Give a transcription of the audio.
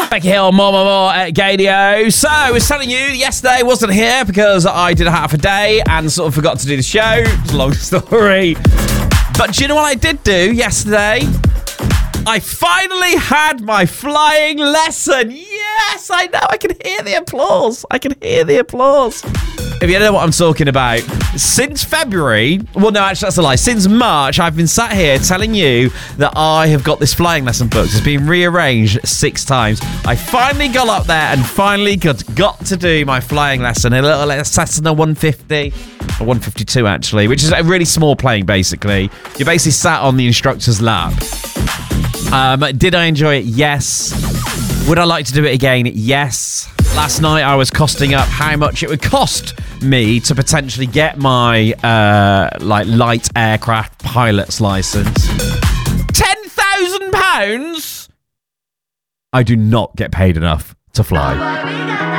Becky Hill, more at Gadio. So, I was telling you, yesterday wasn't here because I did a half a day and sort of forgot to do the show. It's a long story. But do you know what I did do yesterday? I finally had my flying lesson. Yes, I know. I can hear the applause. If you don't know what I'm talking about, since February, well, no, actually, that's a lie. Since March, I've been sat here telling you that I have got this flying lesson booked. It's been rearranged 6 times. I finally got up there and finally got to do my flying lesson. A little Cessna 150, or 152, actually, which is a really small plane, basically. You're basically sat on the instructor's lap. Did I enjoy it? Yes. Would I like to do it again? Yes. Last night I was costing up how much it would cost me to potentially get my light aircraft pilot's license. £10,000? I do not get paid enough to fly.